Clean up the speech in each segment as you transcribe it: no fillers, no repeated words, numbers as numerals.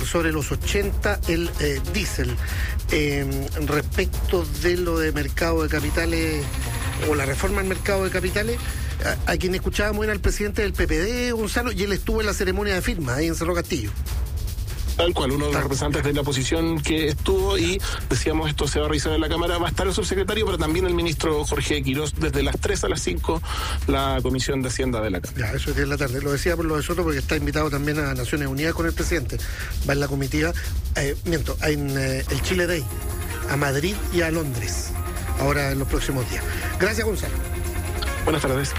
por sobre los 80 el diésel. Respecto de lo de mercado de capitales o la reforma al mercado de capitales, a quien escuchábamos era el presidente del PPD, Gonzalo, y él estuvo en la ceremonia de firma ahí en Cerro Castillo. Tal cual, uno de los representantes de la oposición que estuvo, y decíamos, esto se va a revisar en la Cámara, va a estar el subsecretario, pero también el ministro Jorge Quirós, desde las 3 a las 5, la Comisión de Hacienda de la Cámara. Ya, eso es en la tarde. Lo decía por lo de Soto porque está invitado también a Naciones Unidas con el presidente. Va en la comitiva, en el Chile Day, a Madrid y a Londres, ahora en los próximos días. Gracias, Gonzalo. Buenas tardes.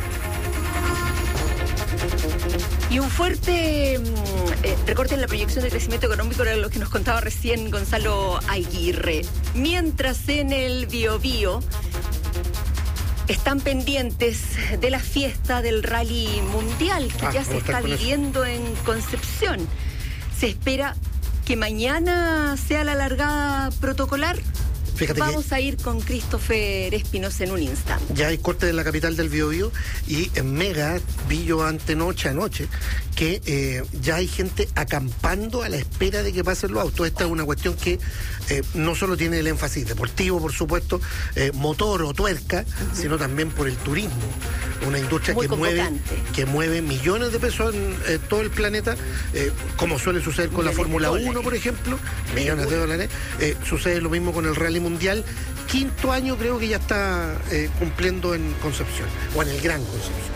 Y un fuerte recorte en la proyección de crecimiento económico era lo que nos contaba recién Gonzalo Aguirre. Mientras en el Biobío están pendientes de la fiesta del Rally Mundial que ya se está viviendo en Concepción. Se espera que mañana sea la largada protocolar. Fíjate, vamos a ir con Christopher Espinosa en un instante. Ya hay corte en la capital del Biobío y en Mega vi yo anoche que ya hay gente acampando a la espera de que pasen los autos. Esta es una cuestión que no solo tiene el énfasis deportivo, por supuesto, motor o tuerca, sino también por el turismo. Una industria que mueve millones de pesos en todo el planeta, como suele suceder con la Fórmula 1, por ejemplo, millones de dólares. Sucede lo mismo con el Rally Mundial. 5º año creo que ya está cumpliendo en Concepción, o en el Gran Concepción.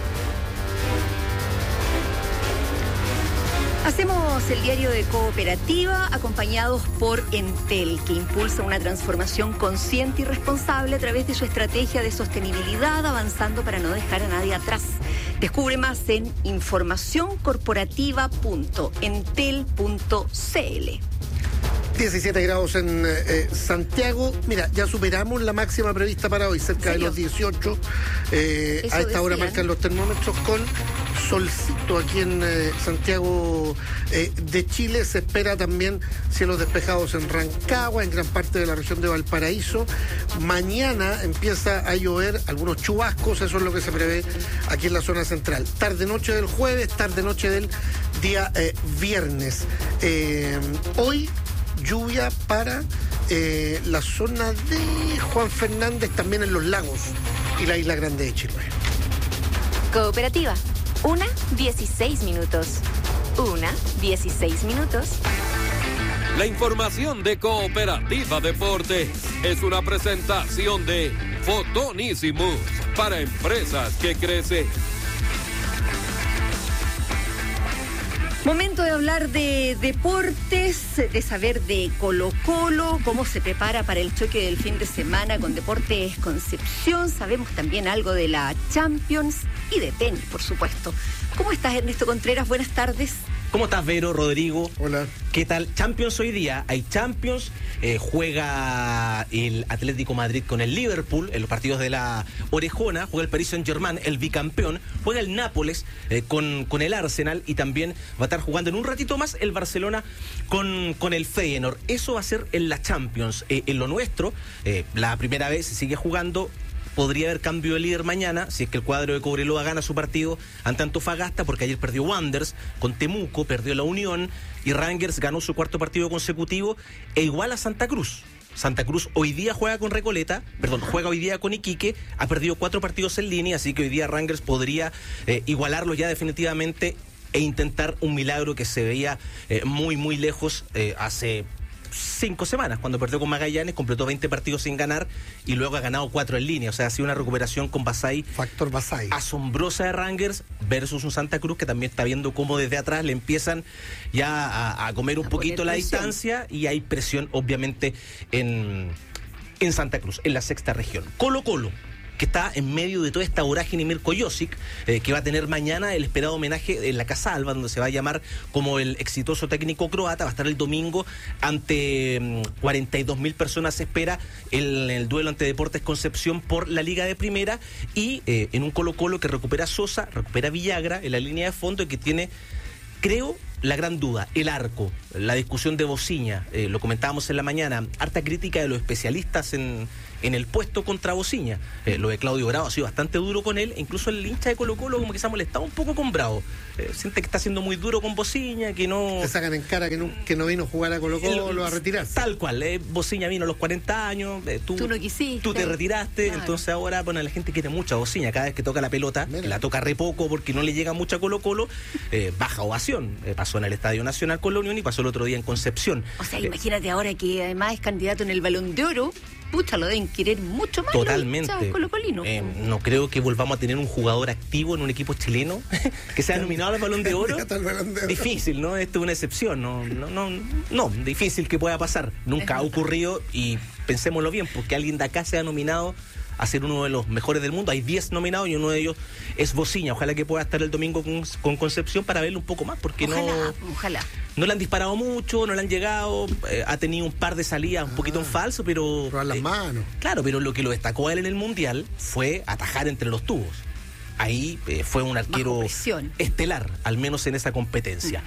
Hacemos el diario de Cooperativa acompañados por Entel, que impulsa una transformación consciente y responsable a través de su estrategia de sostenibilidad, avanzando para no dejar a nadie atrás. Descubre más en informacioncorporativa.entel.cl. 17 grados en Santiago. Mira, ya superamos la máxima prevista para hoy, cerca de los 18. A esta hora marcan los termómetros con solcito aquí en Santiago de Chile. Se espera también cielos despejados en Rancagua, en gran parte de la región de Valparaíso. Mañana empieza a llover algunos chubascos, eso es lo que se prevé aquí en la zona central. Tarde-noche del jueves, tarde-noche del día viernes. Hoy lluvia para la zona de Juan Fernández, también en los lagos y la isla Grande de Chiloé. Cooperativa, 1:16 minutos. 1:16 minutos. La información de Cooperativa Deportes es una presentación de Fotonísimos para empresas que crecen. Momento de hablar de deportes, de saber de Colo-Colo, cómo se prepara para el choque del fin de semana con Deportes Concepción. Sabemos también algo de la Champions y de tenis, por supuesto. ¿Cómo estás, Ernesto Contreras? Buenas tardes. ¿Cómo estás, Vero, Rodrigo? Hola. ¿Qué tal? Champions hoy día. Hay Champions, juega el Atlético Madrid con el Liverpool en los partidos de la Orejona, juega el Paris Saint-Germain, el bicampeón, juega el Nápoles con el Arsenal y también va a estar jugando en un ratito más el Barcelona con el Feyenoord. Eso va a ser en la Champions. En lo nuestro, la primera vez se sigue jugando. Podría haber cambio de líder mañana si es que el cuadro de Cobreloa gana su partido ante Antofagasta, porque ayer perdió Wanderers con Temuco, perdió la Unión y Rangers ganó su 4º partido consecutivo e igual a Santa Cruz. Santa Cruz hoy día juega hoy día con Iquique, ha perdido 4 partidos en línea, así que hoy día Rangers podría igualarlo ya definitivamente e intentar un milagro que se veía muy, muy lejos hace 5 semanas, cuando perdió con Magallanes, completó 20 partidos sin ganar y luego ha ganado 4 en línea. O sea, ha sido una recuperación con Basay. Factor Basay. Asombrosa de Rangers versus un Santa Cruz que también está viendo cómo desde atrás le empiezan ya a comer un poquito la distancia y hay presión, obviamente, en Santa Cruz, en la 6ª región. Colo-Colo, que está en medio de toda esta vorágine Mirko Josic, que va a tener mañana el esperado homenaje en la Casa Alba, donde se va a llamar como el exitoso técnico croata. Va a estar el domingo ante 42.000 personas, se espera, el duelo ante Deportes Concepción por la Liga de Primera, y en un Colo-Colo que recupera Sosa, recupera Villagra en la línea de fondo y que tiene, creo, la gran duda, el arco, la discusión de Bociña, lo comentábamos en la mañana, harta crítica de los especialistas en el puesto contra Bociña. Lo de Claudio Bravo ha sido bastante duro con él, e incluso el hincha de Colo-Colo como que se ha molestado un poco con Bravo. Siente que está siendo muy duro con Bociña, que no... Te sacan en cara que no vino a jugar a Colo-Colo, a retirarse. Tal cual, Bociña vino a los 40 años, tú no quisiste. Tú te retiraste, claro. Entonces ahora, bueno, la gente quiere mucho a Bociña. Cada vez que toca la pelota, la toca re poco porque no le llega mucho a Colo-Colo, baja ovación. Pasó en el Estadio Nacional con la Unión y pasó el otro día en Concepción. O sea, imagínate ahora que además es candidato en el Balón de Oro. Pucha, lo deben querer mucho más. Totalmente. Los colocolinos. No creo que volvamos a tener un jugador activo en un equipo chileno que sea nominado al Balón de Oro. Difícil, ¿no? Esto es una excepción. No, difícil que pueda pasar. Nunca ha ocurrido y pensémoslo bien, porque alguien de acá sea nominado a ser uno de los mejores del mundo. Hay 10 nominados y uno de ellos es Bociña. Ojalá que pueda estar el domingo con Concepción para verlo un poco más, porque ojalá. No le han disparado mucho, no le han llegado, ha tenido un par de salidas un poquito en falso, pero... Probar las manos. Claro, pero lo que lo destacó a él en el Mundial fue atajar entre los tubos. Ahí fue un arquero estelar, al menos en esa competencia.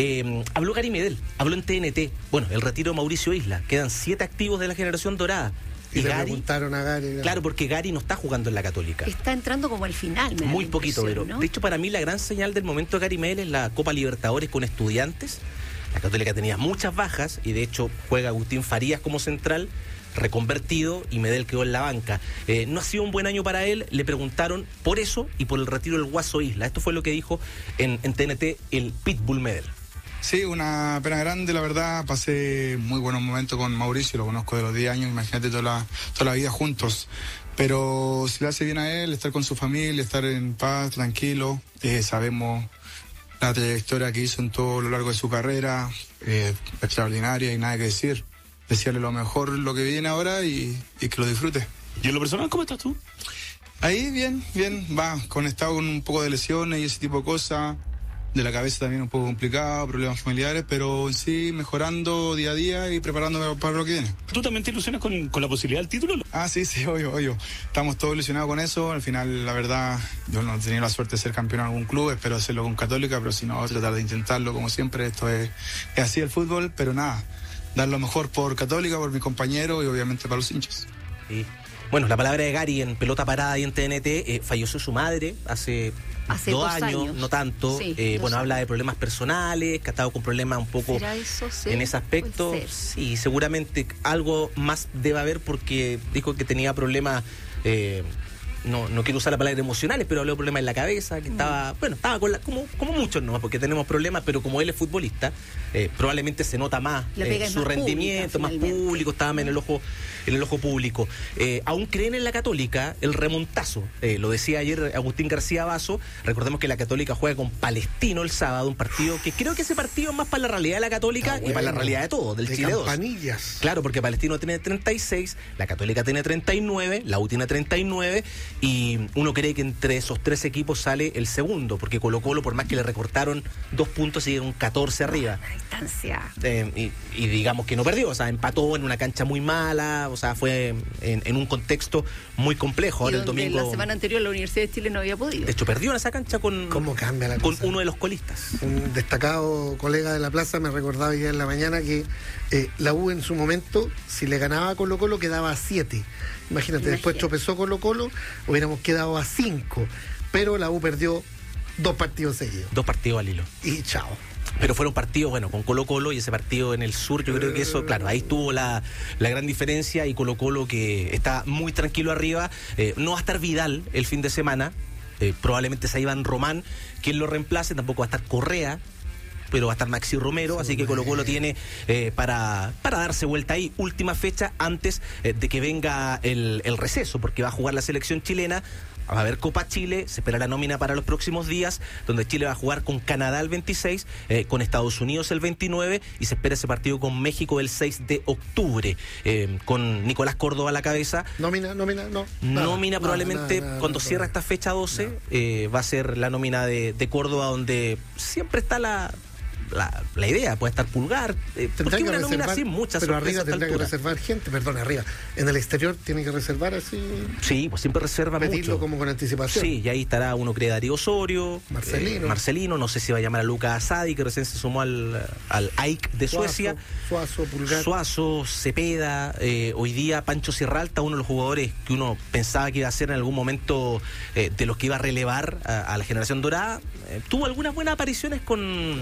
Habló Gary Medel, habló en TNT. Bueno, el retiro de Mauricio Isla. Quedan 7 activos de la generación dorada. Y le preguntaron a Gary. Claro, porque Gary no está jugando en la Católica. Está entrando como al final. Muy poquito, pero ¿no? De hecho, para mí la gran señal del momento de Gary Medel es la Copa Libertadores con Estudiantes. La Católica tenía muchas bajas y de hecho juega Agustín Farías como central, reconvertido, y Medel quedó en la banca. No ha sido un buen año para él, le preguntaron por eso y por el retiro del Guaso Isla. Esto fue lo que dijo en TNT el Pitbull Medel. Sí, una pena grande, la verdad. Pasé muy buenos momentos con Mauricio, lo conozco de los 10 años, imagínate toda la vida juntos. Pero si le hace bien a él, estar con su familia, estar en paz, tranquilo. Sabemos la trayectoria que hizo en todo lo largo de su carrera, extraordinaria y nada que decir. Desearle lo mejor lo que viene ahora y que lo disfrute. ¿Y en lo personal cómo estás tú? Ahí bien, conectado con un poco de lesiones y ese tipo de cosas. De la cabeza también un poco complicado, problemas familiares, pero sí mejorando día a día y preparándome para lo que viene. ¿Tú también te ilusionas con la posibilidad del título? Ah, sí, obvio. Estamos todos ilusionados con eso. Al final, la verdad, yo no he tenido la suerte de ser campeón en algún club, espero hacerlo con Católica, pero si no, tratar de intentarlo como siempre. Esto es así el fútbol, pero nada, dar lo mejor por Católica, por mi compañero y obviamente para los hinchas. Sí. Bueno, la palabra de Gary en pelota parada y en TNT, falleció su madre hace 2 años, no tanto. Sí, habla de problemas personales, que ha estado con problemas un poco en ese aspecto. Sí, seguramente algo más debe haber porque dijo que tenía problemas, no quiero usar la palabra emocionales, pero habló de problemas en la cabeza, que estaba como muchos nomás, porque tenemos problemas, pero como él es futbolista, probablemente se nota más su más rendimiento, pública, más público, estaba en el ojo público. Aún creen en la Católica el remontazo. Lo decía ayer Agustín García Basso. Recordemos que la Católica juega con Palestino el sábado, un partido que creo que ese partido es más para la realidad de la Católica y para la realidad de todo, del Chile 2. Campanillas. Claro, porque Palestino tiene 36, la Católica tiene 39, la U tiene 39 y uno cree que entre esos 3 equipos sale el segundo, porque Colo-Colo, por más que le recortaron 2 puntos, sigue con 14 arriba. La distancia. Y digamos que no perdió, o sea, empató en una cancha muy mala, o sea, fue en un contexto muy complejo. Ahora el domingo, la semana anterior la Universidad de Chile no había podido. De hecho, perdió en esa cancha con uno de los colistas. Un destacado colega de la plaza me recordaba ya en la mañana que la U en su momento, si le ganaba a Colo-Colo, quedaba a 7. Imagínate, después tropezó Colo-Colo, hubiéramos quedado a 5. Pero la U perdió 2 partidos seguidos. 2 partidos al hilo. Y chao. Pero fueron partidos, con Colo-Colo y ese partido en el sur, yo creo que eso, claro, ahí estuvo la gran diferencia y Colo-Colo que está muy tranquilo arriba. No va a estar Vidal el fin de semana, probablemente sea Iván Román quien lo reemplace, tampoco va a estar Correa, pero va a estar Maxi Romero, así que Colo-Colo tiene para darse vuelta ahí. Última fecha antes de que venga el receso, porque va a jugar la selección chilena. Va a haber Copa Chile, se espera la nómina para los próximos días, donde Chile va a jugar con Canadá el 26, con Estados Unidos el 29, y se espera ese partido con México el 6 de octubre, con Nicolás Córdoba a la cabeza. Nómina, no. Nómina probablemente cuando cierra esta fecha 12, va a ser la nómina de Córdoba, donde siempre está la idea, puede estar Pulgar, porque una nómina sin muchas pero sorpresas. Arriba tendrá que reservar gente, arriba. En el exterior tiene que reservar así. Sí, pues siempre reserva pedirlo mucho. Como con anticipación. Sí, y ahí estará uno cree Darío Osorio, Marcelino, no sé si va a llamar a Lucas Asadi, que recién se sumó al AIK de Suecia. Suazo, Pulgar. Suazo, Cepeda, hoy día Pancho Sierralta, uno de los jugadores que uno pensaba que iba a ser en algún momento de los que iba a relevar a la generación dorada. Tuvo algunas buenas apariciones con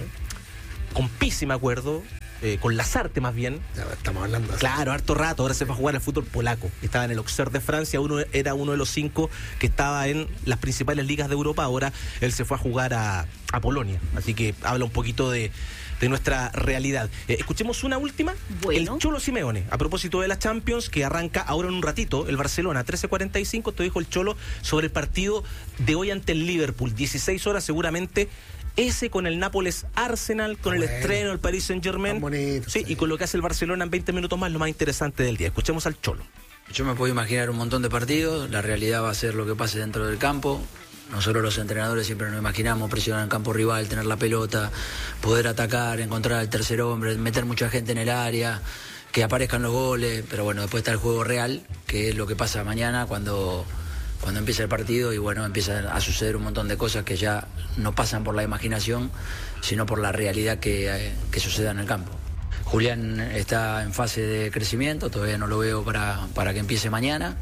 Pizzi, me acuerdo, con Lazarte más bien. Ya estamos hablando así. Claro, harto rato, ahora se fue a jugar al fútbol polaco. Estaba en el Auxerre de Francia, era uno de los 5 que estaba en las principales ligas de Europa, ahora él se fue a jugar a Polonia. Así que habla un poquito de nuestra realidad. Escuchemos una última. Bueno. El Cholo Simeone, a propósito de la Champions, que arranca ahora en un ratito, el Barcelona, 13:45, te dijo el Cholo sobre el partido de hoy ante el Liverpool, 16 horas seguramente. Ese con el Nápoles Arsenal, con el estreno del Paris Saint-Germain. Bonito, sí, y con lo que hace el Barcelona en 20 minutos más, lo más interesante del día. Escuchemos al Cholo. Yo me puedo imaginar un montón de partidos, la realidad va a ser lo que pase dentro del campo. Nosotros los entrenadores siempre nos imaginamos presionar en campo rival, tener la pelota, poder atacar, encontrar al tercer hombre, meter mucha gente en el área, que aparezcan los goles, pero bueno, después está el juego real, que es lo que pasa mañana cuando empieza el partido y bueno, empiezan a suceder un montón de cosas que ya no pasan por la imaginación, sino por la realidad que suceda en el campo. Julián está en fase de crecimiento, todavía no lo veo para que empiece mañana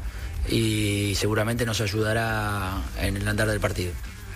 y seguramente nos ayudará en el andar del partido.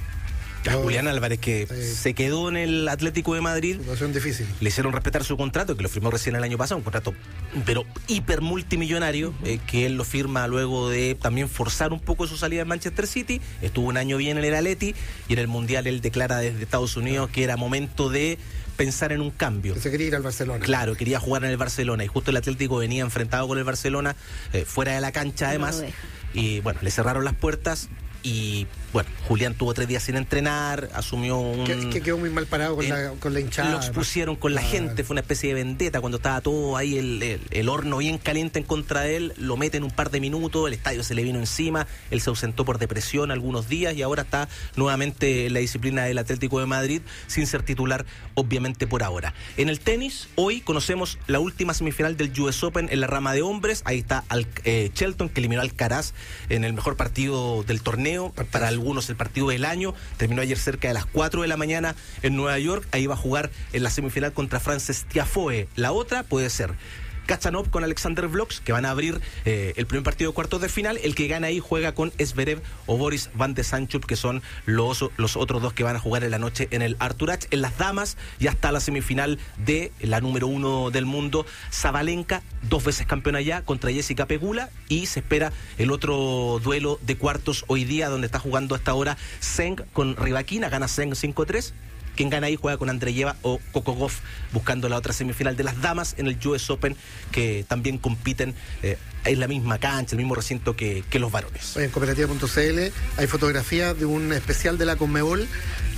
Julián Álvarez, que se quedó en el Atlético de Madrid. Situación difícil. Le hicieron respetar su contrato, que lo firmó recién el año pasado, un contrato pero hiper multimillonario, que él lo firma luego de también forzar un poco su salida en Manchester City. Estuvo un año bien en el Atleti y en el Mundial él declara desde Estados Unidos que era momento de pensar en un cambio. Que se quería ir al Barcelona. Claro, quería jugar en el Barcelona y justo el Atlético venía enfrentado con el Barcelona, fuera de la cancha además, y bueno, le cerraron las puertas. Y bueno, Julián tuvo 3 días sin entrenar, asumió que quedó muy mal parado con la hinchada. Lo expusieron con la gente, fue una especie de vendetta cuando estaba todo ahí, el horno bien caliente en contra de él, lo meten un par de minutos, el estadio se le vino encima, él se ausentó por depresión algunos días y ahora está nuevamente en la disciplina del Atlético de Madrid, sin ser titular, obviamente por ahora. En el tenis, hoy conocemos la última semifinal del US Open en la rama de hombres, ahí está Shelton, que eliminó a Alcaraz en el mejor partido del torneo, para algunos el partido del año, terminó ayer cerca de las 4 de la mañana en Nueva York, ahí va a jugar en la semifinal contra Frances Tiafoe. La otra puede ser Kachanov con Alexander Vloks, que van a abrir el primer partido de cuartos de final. El que gana ahí juega con Zverev o Boris Van de Sanchuk, que son los otros 2 que van a jugar en la noche en el Arthur Ashe. En las damas ya está la semifinal de la número 1 del mundo, Sabalenka, 2 veces campeona ya, contra Jessica Pegula, y se espera el otro duelo de cuartos hoy día, donde está jugando hasta ahora Zeng con Rybakina, gana Zeng 5-3. Quien gana ahí juega con Andreyeva o Coco Gauff, buscando la otra semifinal de las damas en el US Open, que también compiten en la misma cancha, el mismo recinto que los varones. En cooperativa.cl hay fotografías de un especial de la Conmebol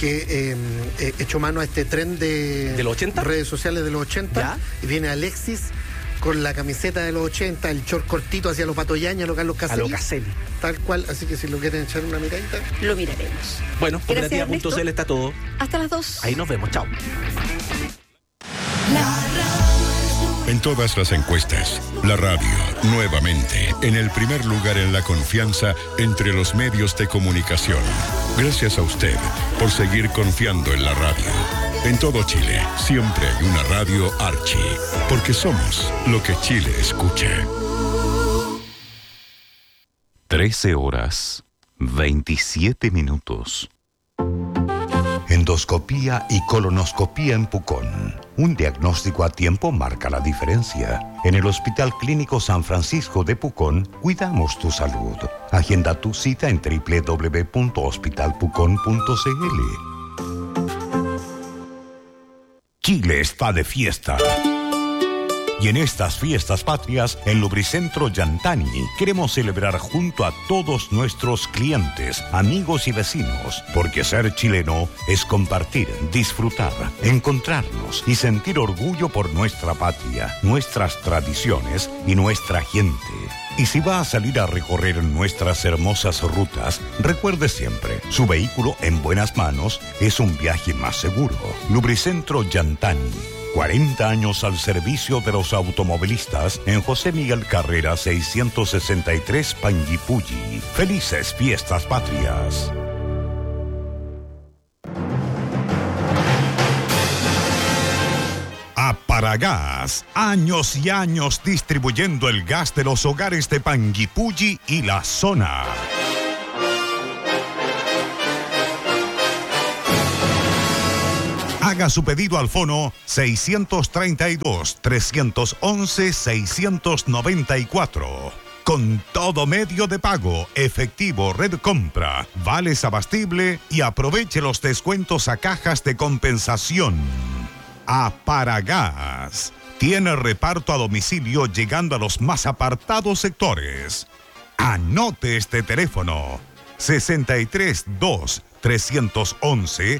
que echó mano a este tren de los 80, redes sociales de los 80, ¿ya? Y viene Alexis con la camiseta de los 80, el short cortito hacia los Patoyaña, a los Carlos Caselli. A los Caselli. Tal cual, así que si lo quieren echar una miradita, lo miraremos. Bueno, cooperativa.cl está todo. Hasta las 2. Ahí nos vemos, chao. En todas las encuestas, la radio, nuevamente, en el primer lugar en la confianza entre los medios de comunicación. Gracias a usted por seguir confiando en la radio. En todo Chile, siempre hay una radio Archi, porque somos lo que Chile escucha. 13 horas, 27 minutos. Endoscopía y colonoscopía en Pucón. Un diagnóstico a tiempo marca la diferencia. En el Hospital Clínico San Francisco de Pucón, cuidamos tu salud. Agenda tu cita en www.hospitalpucón.cl. Chile está de fiesta. Y en estas fiestas patrias, en Lubricentro Yantani, queremos celebrar junto a todos nuestros clientes, amigos y vecinos, porque ser chileno es compartir, disfrutar, encontrarnos y sentir orgullo por nuestra patria, nuestras tradiciones y nuestra gente. Y si va a salir a recorrer nuestras hermosas rutas, recuerde siempre, su vehículo en buenas manos es un viaje más seguro. Lubricentro Yantani. 40 años al servicio de los automovilistas en José Miguel Carrera 663 Panguipulli. Felices Fiestas Patrias. Aparagás, años y años distribuyendo el gas de los hogares de Panguipulli y la zona. Haga su pedido al fono 632-311-694. Con todo medio de pago, efectivo, red compra, vales abastible y aproveche los descuentos a cajas de compensación. Aparagás. Tiene reparto a domicilio llegando a los más apartados sectores. Anote este teléfono: 632-311-694.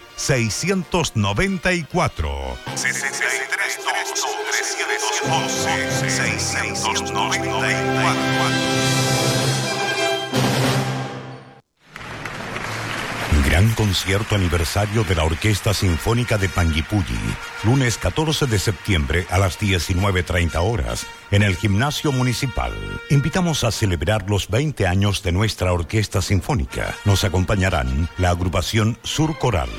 632-311-694. Gran concierto aniversario de la Orquesta Sinfónica de Panguipulli, lunes 14 de septiembre a las 19:30 horas, en el Gimnasio Municipal. Invitamos a celebrar los 20 años de nuestra Orquesta Sinfónica. Nos acompañarán la agrupación Sur Coral,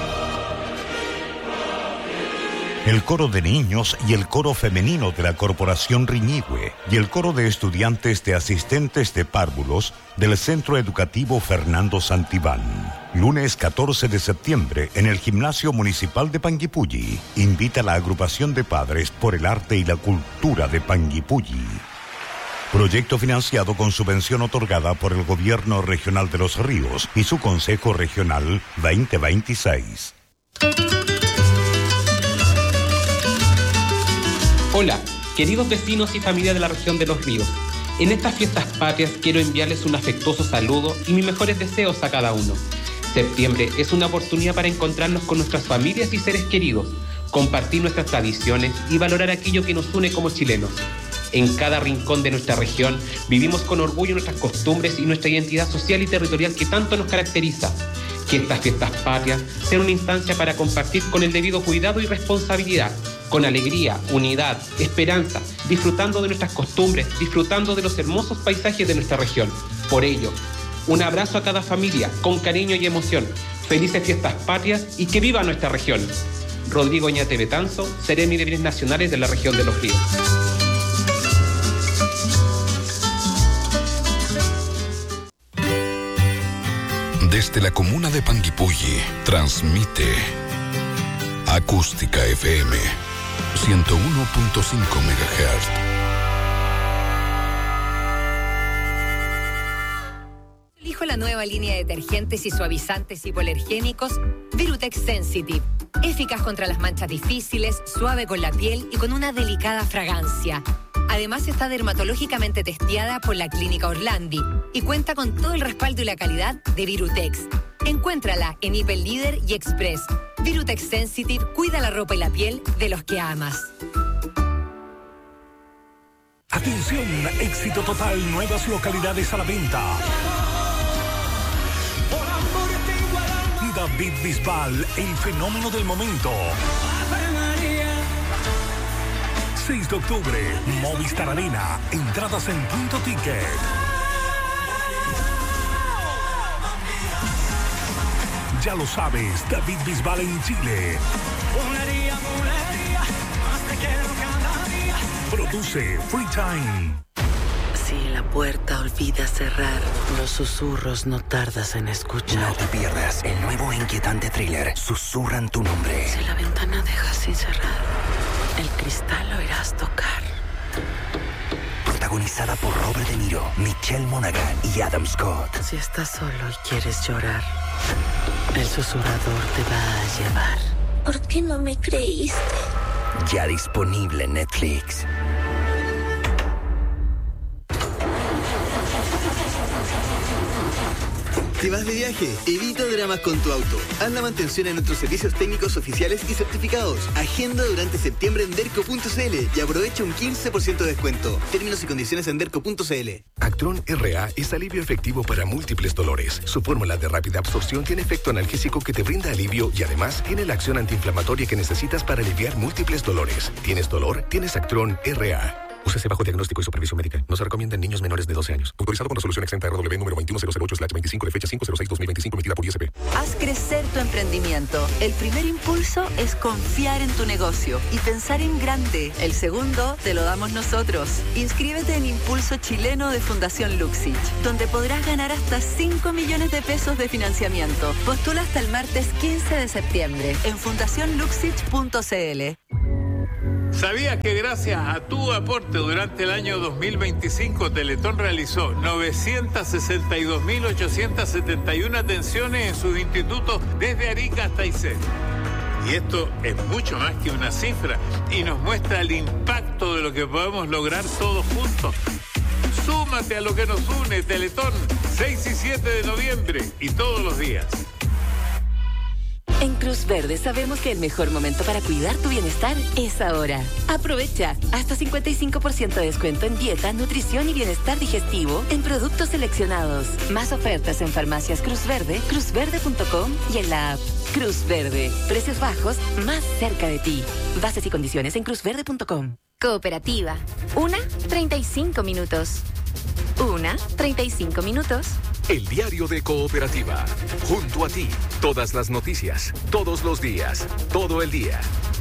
el coro de niños y el coro femenino de la Corporación Riñihue y el coro de estudiantes de asistentes de párvulos del Centro Educativo Fernando Santibán. Lunes 14 de septiembre en el Gimnasio Municipal de Panguipulli. Invita a la agrupación de padres por el arte y la cultura de Panguipulli. Proyecto financiado con subvención otorgada por el Gobierno Regional de Los Ríos y su Consejo Regional 2026. Hola, queridos vecinos y familia de la región de Los Ríos. En estas fiestas patrias quiero enviarles un afectuoso saludo y mis mejores deseos a cada uno. Septiembre es una oportunidad para encontrarnos con nuestras familias y seres queridos, compartir nuestras tradiciones y valorar aquello que nos une como chilenos. En cada rincón de nuestra región vivimos con orgullo nuestras costumbres y nuestra identidad social y territorial que tanto nos caracteriza. Que estas fiestas patrias sean una instancia para compartir con el debido cuidado y responsabilidad, con alegría, unidad, esperanza, disfrutando de nuestras costumbres, disfrutando de los hermosos paisajes de nuestra región. Por ello, un abrazo a cada familia, con cariño y emoción. Felices fiestas patrias y que viva nuestra región. Rodrigo Oñate Betanzo, Seremi de Bienes Nacionales de la región de Los Ríos. Desde la comuna de Panguipulli, transmite Acústica FM 101.5 MHz. Elijo la nueva línea de detergentes y suavizantes hipoalergénicos Virutex Sensitive. Eficaz contra las manchas difíciles, suave con la piel y con una delicada fragancia. Además está dermatológicamente testeada por la Clínica Orlandi y cuenta con todo el respaldo y la calidad de Virutex. Encuéntrala en Hiper Líder y Express. Virutex Sensitive cuida la ropa y la piel de los que amas. Atención, éxito total, nuevas localidades a la venta. David Bisbal, el fenómeno del momento. 6 de octubre, Movistar Arena, entradas en Punto Ticket. Ya lo sabes, David Bisbal en Chile. Produce Free Time. Si la puerta olvida cerrar, los susurros no tardas en escuchar. No te pierdas el nuevo e inquietante thriller Susurran tu nombre. Si la ventana dejas sin cerrar, el cristal lo irás tocar. Protagonizada por Robert De Niro, Michelle Monaghan y Adam Scott. Si estás solo y quieres llorar, el susurrador te va a llevar. ¿Por qué no me creíste? Ya disponible en Netflix. ¿Te vas de viaje? Evita dramas con tu auto. Haz la mantención en nuestros servicios técnicos oficiales y certificados. Agenda durante septiembre en derco.cl y aprovecha un 15% de descuento. Términos y condiciones en derco.cl. Actron RA es alivio efectivo para múltiples dolores. Su fórmula de rápida absorción tiene efecto analgésico que te brinda alivio y además tiene la acción antiinflamatoria que necesitas para aliviar múltiples dolores. ¿Tienes dolor? Tienes Actron RA. Úsese bajo diagnóstico y supervisión médica. No se recomienda en niños menores de 12 años. Autorizado con resolución exenta RW número 21008/25 de fecha 5/06/2025 emitida por ISP. Haz crecer tu emprendimiento. El primer impulso es confiar en tu negocio y pensar en grande. El segundo te lo damos nosotros. Inscríbete en Impulso Chileno de Fundación Luxich, donde podrás ganar hasta 5 millones de pesos de financiamiento. Postula hasta el martes 15 de septiembre en fundacionluxich.cl. ¿Sabías que gracias a tu aporte durante el año 2025 Teletón realizó 962.871 atenciones en sus institutos desde Arica hasta Aysén? Y esto es mucho más que una cifra y nos muestra el impacto de lo que podemos lograr todos juntos. Súmate a lo que nos une, Teletón, 6 y 7 de noviembre y todos los días. En Cruz Verde sabemos que el mejor momento para cuidar tu bienestar es ahora. Aprovecha hasta 55% de descuento en dieta, nutrición y bienestar digestivo en productos seleccionados. Más ofertas en farmacias Cruz Verde, cruzverde.com y en la app. Cruz Verde. Precios bajos más cerca de ti. Bases y condiciones en cruzverde.com. Cooperativa. 1:35 minutos. 1:35 minutos. El diario de Cooperativa. Junto a ti, todas las noticias, todos los días, todo el día.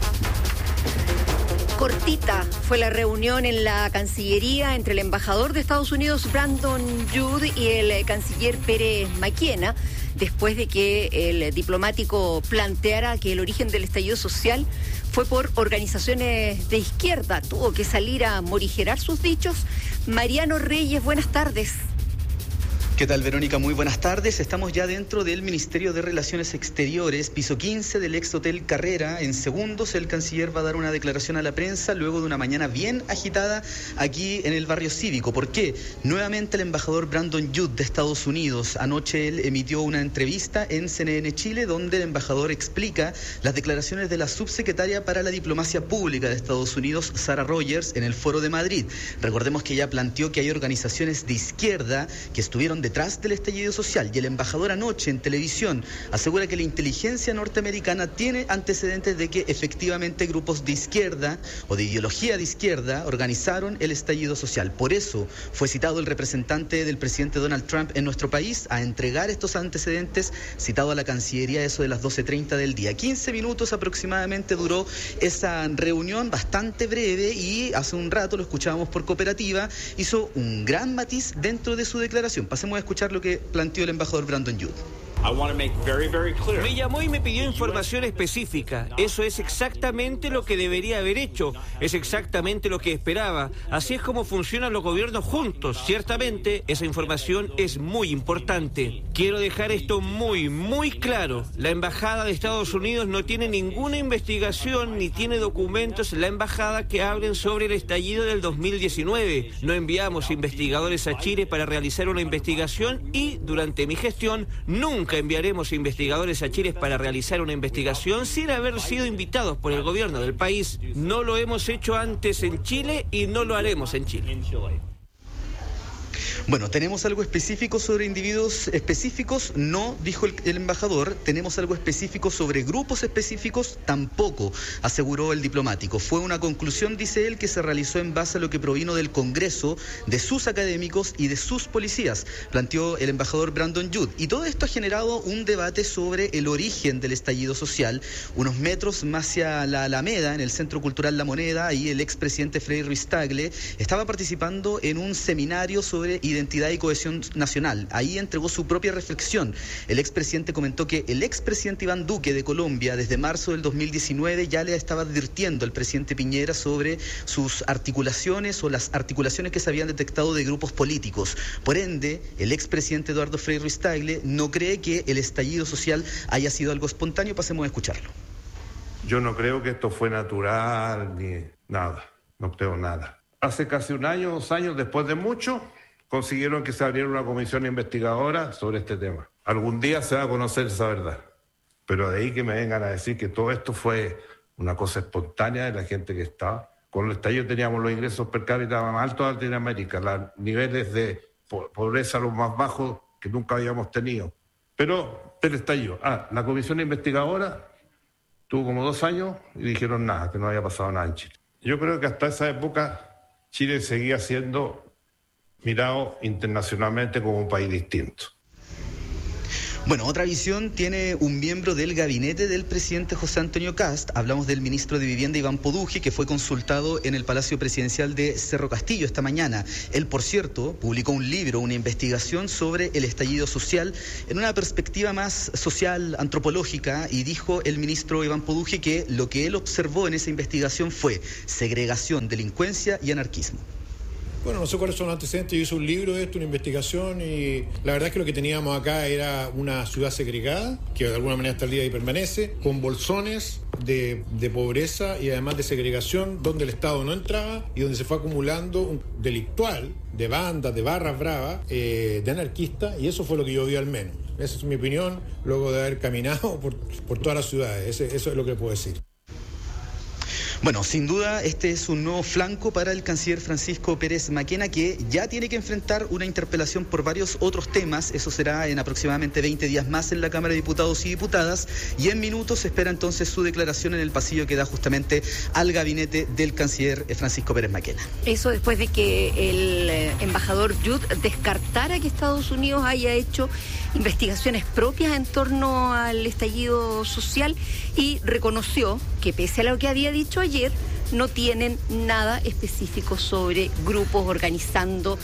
Cortita fue la reunión en la Cancillería entre el embajador de Estados Unidos, Brandon Judd, y el canciller Pérez Maquena, después de que el diplomático planteara que el origen del estallido social fue por organizaciones de izquierda. Tuvo que salir a morigerar sus dichos. Mariano Reyes, buenas tardes. ¿Qué tal, Verónica? Muy buenas tardes. Estamos ya dentro del Ministerio de Relaciones Exteriores, piso 15 del ex Hotel Carrera. En segundos el canciller va a dar una declaración a la prensa luego de una mañana bien agitada aquí en el barrio cívico. ¿Por qué? Nuevamente el embajador Brandon Judd de Estados Unidos. Anoche él emitió una entrevista en CNN Chile donde el embajador explica las declaraciones de la subsecretaria para la Diplomacia Pública de Estados Unidos, Sarah Rogers, en el Foro de Madrid. Recordemos que ella planteó que hay organizaciones de izquierda que estuvieron detrás del estallido social, y el embajador anoche en televisión asegura que la inteligencia norteamericana tiene antecedentes de que efectivamente grupos de izquierda o de ideología de izquierda organizaron el estallido social. Por eso fue citado el representante del presidente Donald Trump en nuestro país a entregar estos antecedentes, citado a la Cancillería eso de las 12:30 del día. 15 minutos aproximadamente duró esa reunión, bastante breve, y hace un rato lo escuchábamos por Cooperativa, hizo un gran matiz dentro de su declaración. Pasemos a escuchar lo que planteó el embajador Brandon Judd. Me llamó y me pidió información específica. Eso es exactamente lo que debería haber hecho. Es exactamente lo que esperaba. Así es como funcionan los gobiernos juntos. Ciertamente, esa información es muy importante. Quiero dejar esto muy, muy claro. La Embajada de Estados Unidos no tiene ninguna investigación ni tiene documentos en la Embajada que hablen sobre el estallido del 2019. No enviamos investigadores a Chile para realizar una investigación y, durante mi gestión, nunca enviaremos investigadores a Chile para realizar una investigación sin haber sido invitados por el gobierno del país. No lo hemos hecho antes en Chile y no lo haremos en Chile. Bueno, ¿tenemos algo específico sobre individuos específicos? No, dijo el embajador. ¿Tenemos algo específico sobre grupos específicos? Tampoco, aseguró el diplomático. Fue una conclusión, dice él, que se realizó en base a lo que provino del Congreso, de sus académicos y de sus policías, planteó el embajador Brandon Judd. Y todo esto ha generado un debate sobre el origen del estallido social. Unos metros más hacia la Alameda, en el Centro Cultural La Moneda, ahí el expresidente Frei Ruiz-Tagle estaba participando en un seminario sobre identidad y cohesión nacional. Ahí entregó su propia reflexión. El expresidente comentó que el expresidente Iván Duque de Colombia, desde marzo del 2019, ya le estaba advirtiendo al presidente Piñera sobre sus articulaciones o las articulaciones que se habían detectado de grupos políticos. Por ende, el expresidente Eduardo Frei Ruiz-Tagle no cree que el estallido social haya sido algo espontáneo. Pasemos a escucharlo. Yo no creo que esto fue natural ni nada. No creo nada. Hace casi un año, 2 años, después de mucho, consiguieron que se abriera una comisión investigadora sobre este tema. Algún día se va a conocer esa verdad, pero de ahí que me vengan a decir que todo esto fue una cosa espontánea de la gente que estaba. Con el estallido teníamos los ingresos per cápita más altos de Latinoamérica, los niveles de pobreza los más bajos que nunca habíamos tenido. Pero el estallido, la comisión investigadora tuvo como 2 años y dijeron nada, que no había pasado nada en Chile. Yo creo que hasta esa época Chile seguía siendo mirado internacionalmente como un país distinto. Bueno, otra visión tiene un miembro del gabinete del presidente José Antonio Kast. Hablamos del ministro de Vivienda Iván Poduje, que fue consultado en el Palacio Presidencial de Cerro Castillo esta mañana. Él, por cierto, publicó un libro, una investigación sobre el estallido social en una perspectiva más social, antropológica, y dijo el ministro Iván Poduje que lo que él observó en esa investigación fue segregación, delincuencia y anarquismo. Bueno, no sé cuáles son los antecedentes. Yo hice un libro de esto, una investigación, y la verdad es que lo que teníamos acá era una ciudad segregada, que de alguna manera hasta el día de hoy permanece, con bolsones de pobreza y además de segregación, donde el Estado no entraba y donde se fue acumulando un delictual de bandas, de barras bravas, de anarquistas, y eso fue lo que yo vi al menos. Esa es mi opinión, luego de haber caminado por todas las ciudades. Eso es lo que puedo decir. Bueno, sin duda este es un nuevo flanco para el canciller Francisco Pérez Maquena, que ya tiene que enfrentar una interpelación por varios otros temas. Eso será en aproximadamente 20 días más en la Cámara de Diputados y Diputadas, y en minutos se espera entonces su declaración en el pasillo que da justamente al gabinete del canciller Francisco Pérez Maquena. Eso después de que el embajador Yud descartara que Estados Unidos haya hecho investigaciones propias en torno al estallido social y reconoció que pese a lo que había dicho ayer, no tienen nada específico sobre grupos organizando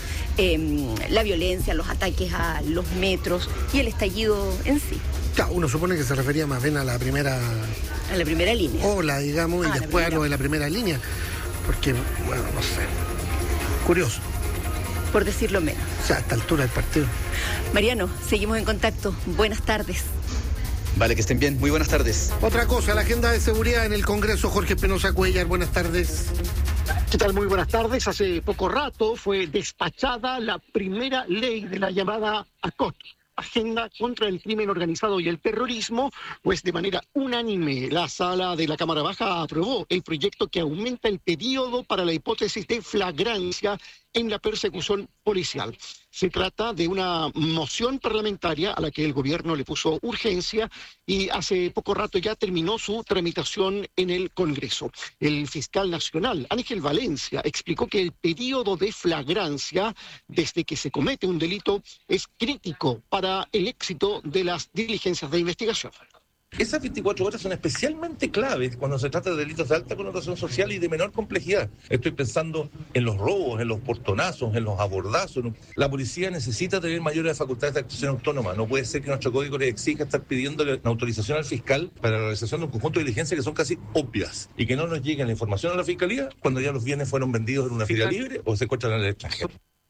la violencia, los ataques a los metros y el estallido en sí. Claro, uno supone que se refería más bien a la primera... A la primera línea. Ola, digamos, y después a lo de la primera línea. Porque, bueno, no sé. Curioso. Por decirlo menos. O sea, a esta altura del partido. Mariano, seguimos en contacto. Buenas tardes. Vale, que estén bien. Muy buenas tardes. Otra cosa, la agenda de seguridad en el Congreso. Jorge Espinosa Cuellar, buenas tardes. ¿Qué tal? Muy buenas tardes. Hace poco rato fue despachada la primera ley de la llamada ACOT, Agenda contra el Crimen Organizado y el Terrorismo, pues de manera unánime la sala de la Cámara Baja aprobó el proyecto que aumenta el periodo para la hipótesis de flagrancia en la persecución policial. Se trata de una moción parlamentaria a la que el gobierno le puso urgencia y hace poco rato ya terminó su tramitación en el Congreso. El fiscal nacional, Ángel Valencia, explicó que el periodo de flagrancia desde que se comete un delito es crítico para el éxito de las diligencias de investigación. Esas 24 horas son especialmente claves cuando se trata de delitos de alta connotación social y de menor complejidad. Estoy pensando en los robos, en los portonazos, en los abordazos. La policía necesita tener mayores facultades de actuación autónoma. No puede ser que nuestro código le exija estar pidiéndole una autorización al fiscal para la realización de un conjunto de diligencias que son casi obvias y que no nos llegue la información a la fiscalía cuando ya los bienes fueron vendidos en una feria libre o se encuentran en el extranjero.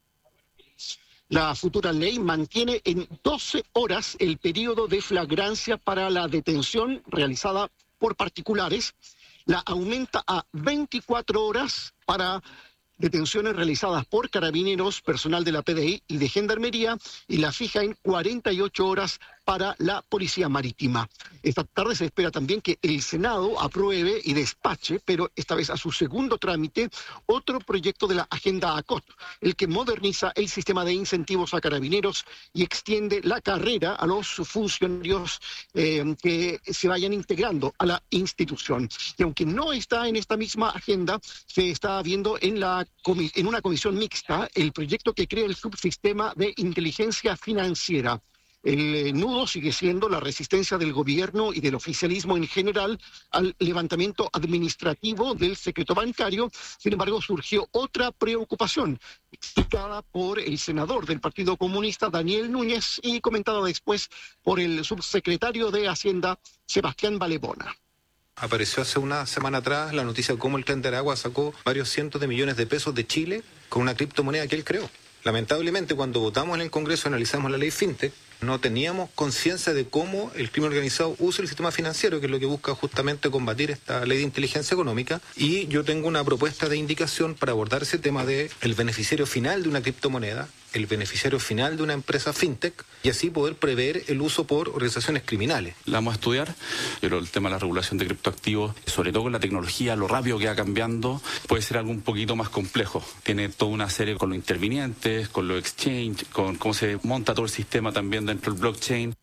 La futura ley mantiene en 12 horas el periodo de flagrancia para la detención realizada por particulares, la aumenta a 24 horas para detenciones realizadas por carabineros, personal de la PDI y de Gendarmería, y la fija en 48 horas para la Policía Marítima. Esta tarde se espera también que el Senado apruebe y despache, pero esta vez a su segundo trámite, otro proyecto de la Agenda ACOT, el que moderniza el sistema de incentivos a carabineros y extiende la carrera a los funcionarios que se vayan integrando a la institución. Y aunque no está en esta misma agenda, se está viendo en una comisión mixta el proyecto que crea el subsistema de inteligencia financiera. El nudo sigue siendo la resistencia del gobierno y del oficialismo en general al levantamiento administrativo del secreto bancario. Sin embargo, surgió otra preocupación explicada por el senador del Partido Comunista, Daniel Núñez, y comentada después por el subsecretario de Hacienda, Sebastián Balebona. Apareció hace una semana atrás la noticia de cómo el Clan de Aragua sacó varios cientos de millones de pesos de Chile con una criptomoneda que él creó. Lamentablemente, cuando votamos en el Congreso y analizamos la ley FinTech, no teníamos conciencia de cómo el crimen organizado usa el sistema financiero, que es lo que busca justamente combatir esta ley de inteligencia económica. Y yo tengo una propuesta de indicación para abordar ese tema del beneficiario final de una criptomoneda, el beneficiario final de una empresa fintech y así poder prever el uso por organizaciones criminales. La vamos a estudiar, pero el tema de la regulación de criptoactivos, sobre todo con la tecnología, lo rápido que va cambiando, puede ser algo un poquito más complejo. Tiene toda una serie con los intervinientes, con los exchange, con cómo se monta todo el sistema también dentro del blockchain.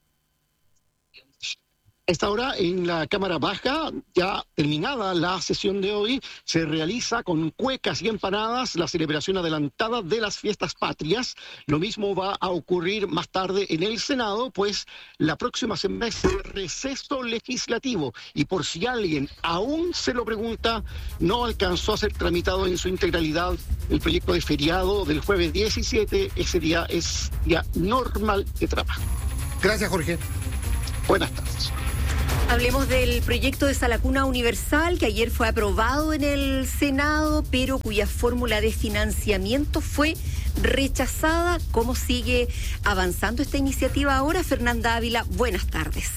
Esta hora en la Cámara Baja, ya terminada la sesión de hoy, se realiza con cuecas y empanadas la celebración adelantada de las fiestas patrias. Lo mismo va a ocurrir más tarde en el Senado, pues la próxima semana es el receso legislativo. Y por si alguien aún se lo pregunta, no alcanzó a ser tramitado en su integralidad el proyecto de feriado del jueves 17. Ese día es día normal de trabajo. Gracias, Jorge. Buenas tardes. Hablemos del proyecto de Sala Cuna Universal que ayer fue aprobado en el Senado, pero cuya fórmula de financiamiento fue rechazada. ¿Cómo sigue avanzando esta iniciativa ahora? Fernanda Ávila, buenas tardes.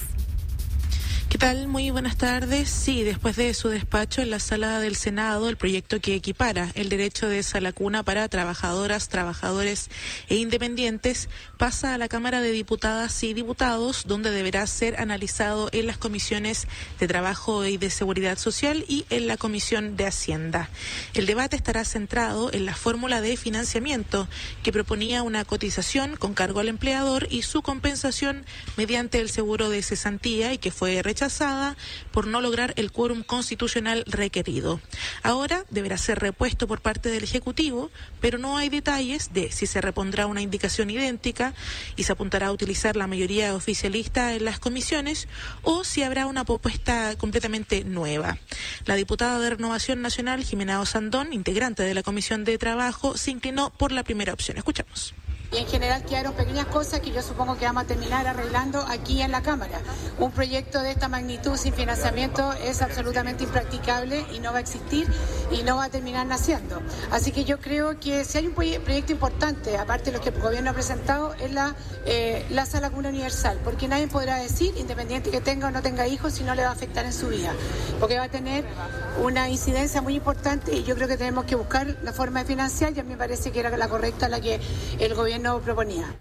¿Qué tal? Muy buenas tardes. Sí, después de su despacho en la sala del Senado, el proyecto que equipara el derecho de sala cuna para trabajadoras, trabajadores e independientes pasa a la Cámara de Diputadas y Diputados, donde deberá ser analizado en las comisiones de Trabajo y de Seguridad Social y en la Comisión de Hacienda. El debate estará centrado en la fórmula de financiamiento que proponía una cotización con cargo al empleador y su compensación mediante el seguro de cesantía y que fue rechazada por no lograr el quórum constitucional requerido. Ahora deberá ser repuesto por parte del Ejecutivo, pero no hay detalles de si se repondrá una indicación idéntica y se apuntará a utilizar la mayoría oficialista en las comisiones o si habrá una propuesta completamente nueva. La diputada de Renovación Nacional, Jimena Osandón, integrante de la Comisión de Trabajo, se inclinó por la primera opción. Escuchamos. Y en general quedaron pequeñas cosas que yo supongo que vamos a terminar arreglando aquí en la Cámara. Un proyecto de esta magnitud sin financiamiento es absolutamente impracticable y no va a existir y no va a terminar naciendo. Así que yo creo que si hay un proyecto importante, aparte de los que el gobierno ha presentado, es la Sala Cuna Universal, porque nadie podrá decir, independiente que tenga o no tenga hijos, si no le va a afectar en su vida, porque va a tener una incidencia muy importante y yo creo que tenemos que buscar la forma de financiar y a mí me parece que era la correcta la que el gobierno proponía.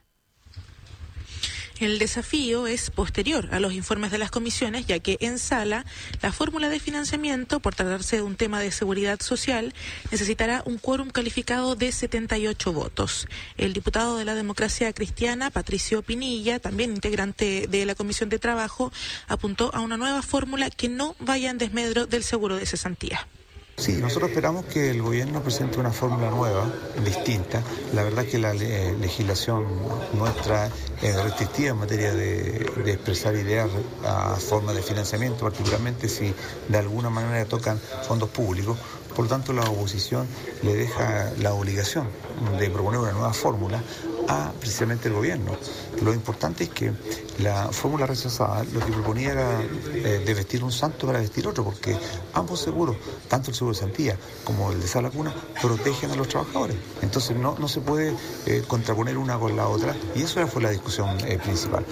El desafío es posterior a los informes de las comisiones, ya que en sala la fórmula de financiamiento, por tratarse de un tema de seguridad social, necesitará un quórum calificado de 78 votos. El diputado de la Democracia Cristiana, Patricio Pinilla, también integrante de la Comisión de Trabajo, apuntó a una nueva fórmula que no vaya en desmedro del seguro de cesantía. Sí, nosotros esperamos que el gobierno presente una fórmula nueva, distinta. La verdad que la legislación nuestra es restrictiva en materia de expresar ideas a forma de financiamiento, particularmente si de alguna manera tocan fondos públicos. Por lo tanto, la oposición le deja la obligación de proponer una nueva fórmula a precisamente el gobierno. Lo importante es que la fórmula rechazada lo que proponía era de vestir un santo para vestir otro, porque ambos seguros, tanto el seguro de cesantía como el de Sala Cuna, protegen a los trabajadores. Entonces no se puede contraponer una con la otra y eso fue la discusión principal.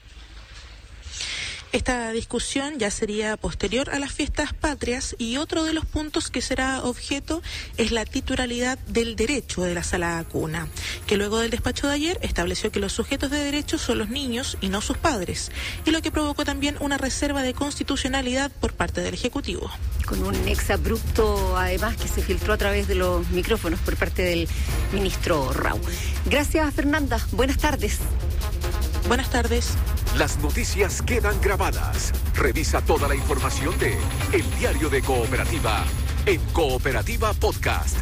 Esta discusión ya sería posterior a las fiestas patrias y otro de los puntos que será objeto es la titularidad del derecho de la Sala Cuna, que luego del despacho de ayer estableció que los sujetos de derecho son los niños y no sus padres, y lo que provocó también una reserva de constitucionalidad por parte del Ejecutivo. Con un exabrupto, además, que se filtró a través de los micrófonos por parte del ministro Rau. Gracias, Fernanda. Buenas tardes. Buenas tardes. Las noticias quedan grabadas. Revisa toda la información de El Diario de Cooperativa en Cooperativa Podcast.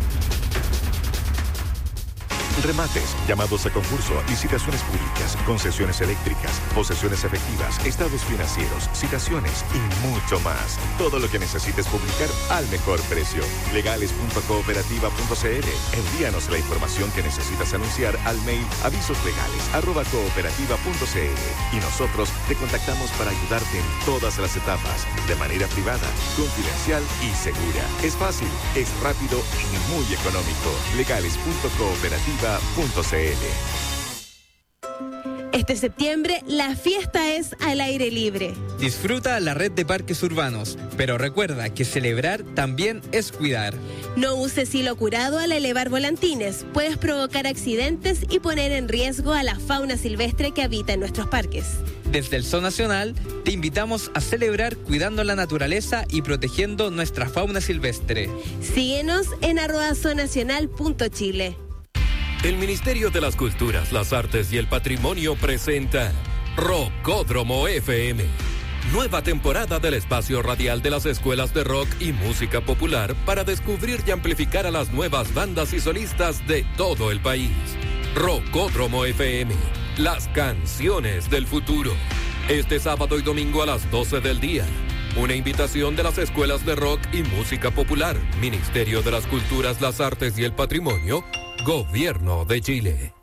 Remates, llamados a concurso, licitaciones públicas, concesiones eléctricas, posesiones efectivas, estados financieros, citaciones y mucho más. Todo lo que necesites publicar al mejor precio. Legales.cooperativa.cl. Envíanos la información que necesitas anunciar al mail avisoslegales@cooperativa.cl y nosotros te contactamos para ayudarte en todas las etapas, de manera privada, confidencial y segura. Es fácil, es rápido y muy económico. Legales.cooperativa.cl. Este septiembre, la fiesta es al aire libre. Disfruta la red de parques urbanos, pero recuerda que celebrar también es cuidar. No uses hilo curado al elevar volantines. Puedes provocar accidentes y poner en riesgo a la fauna silvestre que habita en nuestros parques. Desde el Zoo Nacional, te invitamos a celebrar cuidando la naturaleza y protegiendo nuestra fauna silvestre. Síguenos en @zonacional.chile. El Ministerio de las Culturas, las Artes y el Patrimonio presenta Rockódromo FM. Nueva temporada del espacio radial de las escuelas de rock y música popular para descubrir y amplificar a las nuevas bandas y solistas de todo el país. Rockódromo FM, las canciones del futuro. Este sábado y domingo a las 12 del día. Una invitación de las escuelas de rock y música popular, Ministerio de las Culturas, las Artes y el Patrimonio, Gobierno de Chile.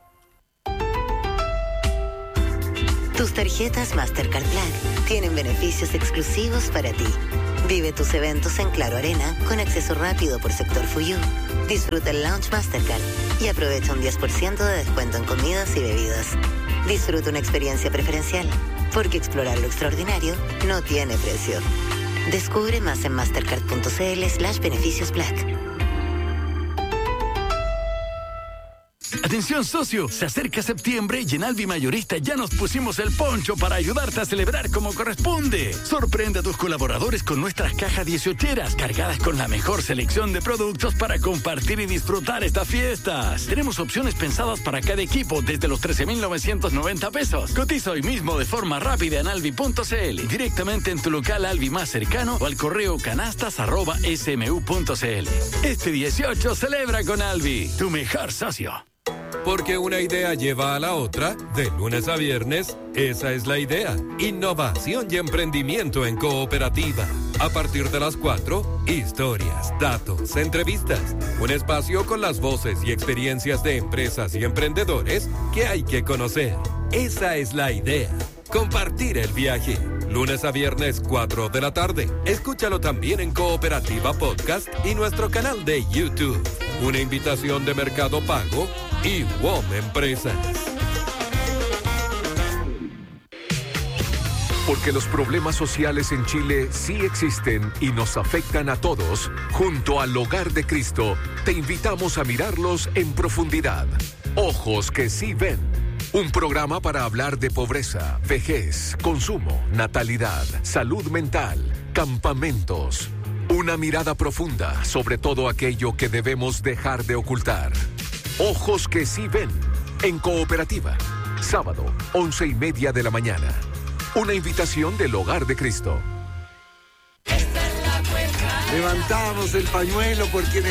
Tus tarjetas Mastercard Black tienen beneficios exclusivos para ti. Vive tus eventos en Claro Arena con acceso rápido por sector Fuyú. Disfruta el Lounge Mastercard y aprovecha un 10% de descuento en comidas y bebidas. Disfruta una experiencia preferencial, porque explorar lo extraordinario no tiene precio. Descubre más en mastercard.cl/beneficios Black. Atención socio, se acerca septiembre y en Alvi Mayorista ya nos pusimos el poncho para ayudarte a celebrar como corresponde. Sorprende a tus colaboradores con nuestras cajas 18eras cargadas con la mejor selección de productos para compartir y disfrutar estas fiestas. Tenemos opciones pensadas para cada equipo desde los 13.990 pesos. Cotiza hoy mismo de forma rápida en alvi.cl, directamente en tu local Alvi más cercano o al correo canastas@smu.cl. Este 18 celebra con Alvi, tu mejor socio. Porque una idea lleva a la otra, de lunes a viernes, esa es la idea. Innovación y emprendimiento en cooperativa. A partir de las 4, historias, datos, entrevistas. Un espacio con las voces y experiencias de empresas y emprendedores que hay que conocer. Esa es la idea. Compartir el viaje. Lunes a viernes, 4 de la tarde. Escúchalo también en Cooperativa Podcast y nuestro canal de YouTube. Una invitación de Mercado Pago y WOM Empresas. Porque los problemas sociales en Chile sí existen y nos afectan a todos, junto al Hogar de Cristo, te invitamos a mirarlos en profundidad. Ojos que sí ven. Un programa para hablar de pobreza, vejez, consumo, natalidad, salud mental, campamentos. Una mirada profunda sobre todo aquello que debemos dejar de ocultar. Ojos que sí ven, en Cooperativa. Sábado, 11:30 de la mañana. Una invitación del Hogar de Cristo. Levantamos el pañuelo porque